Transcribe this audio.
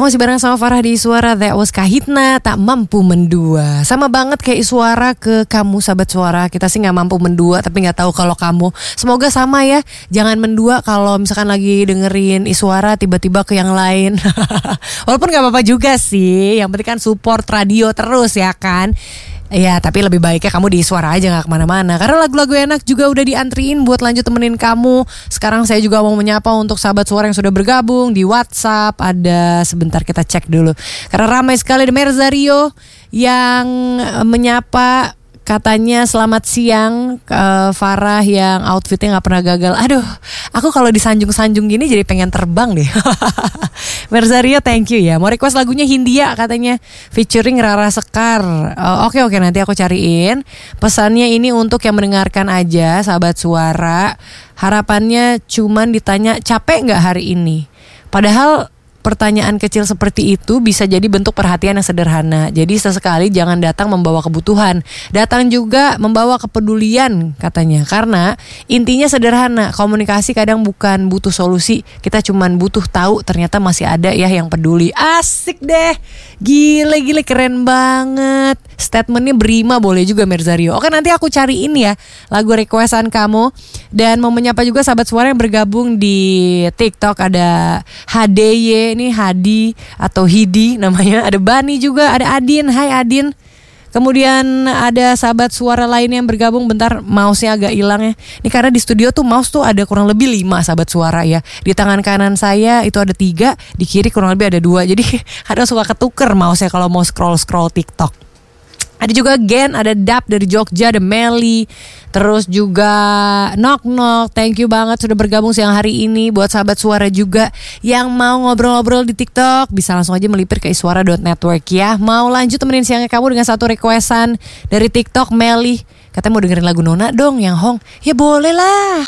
Kamu masih bareng sama Farah di Suara. That was Kahitna, Tak Mampu Mendua. Sama banget kayak Suara ke kamu sahabat Suara. Kita sih gak mampu mendua, tapi gak tahu kalau kamu. Semoga sama ya. Jangan mendua kalau misalkan lagi dengerin Suara tiba-tiba ke yang lain. Walaupun gak apa-apa juga sih. Yang penting kan support radio terus ya kan. Ya tapi lebih baiknya kamu di Suara aja, gak kemana-mana. Karena lagu-lagu enak juga udah diantriin buat lanjut temenin kamu. Sekarang saya juga mau menyapa untuk sahabat Suara yang sudah bergabung di WhatsApp. Ada, sebentar kita cek dulu. Karena ramai sekali, ada Merzario yang menyapa. Katanya selamat siang Farah yang outfitnya gak pernah gagal. Aduh, aku kalau disanjung-sanjung gini jadi pengen terbang deh. Merzario thank you ya. Mau request lagunya Hindia katanya, featuring Rara Sekar. Oke, nanti aku cariin. Pesannya ini untuk yang mendengarkan aja, sahabat Suara. Harapannya cuman ditanya capek gak hari ini. Padahal pertanyaan kecil seperti itu bisa jadi bentuk perhatian yang sederhana. Jadi sesekali jangan datang membawa kebutuhan, datang juga membawa kepedulian katanya. Karena intinya sederhana, komunikasi kadang bukan butuh solusi, kita cuman butuh tahu ternyata masih ada ya yang peduli. Asik deh, gile keren banget. Statementnya berima boleh juga Merzario. Oke, nanti aku cariin ya lagu requestan kamu. Dan mau menyapa juga sahabat Suara yang bergabung di TikTok. Ada HDY, ini Hadi atau Hidi namanya. Ada Bani juga, ada Adin. Hai Adin. Kemudian ada sahabat Suara lainnya yang bergabung. Bentar, mouse-nya agak hilang ya. Ini karena di studio tuh mouse tuh ada kurang lebih 5 sahabat Suara ya. Di tangan kanan saya itu ada 3, di kiri kurang lebih ada 2. Jadi kadang suka ketuker mouse-nya kalau mau scroll TikTok. Ada juga Gen, ada Dap dari Jogja, ada Meli, terus juga Nok, thank you banget sudah bergabung siang hari ini. Buat sahabat Suara juga yang mau ngobrol-ngobrol di TikTok, bisa langsung aja melipir ke iswara.network ya. Mau lanjut temenin siangnya kamu dengan satu requestan dari TikTok, Meli. Katanya mau dengerin lagu Nona dong yang Hong. Ya boleh lah.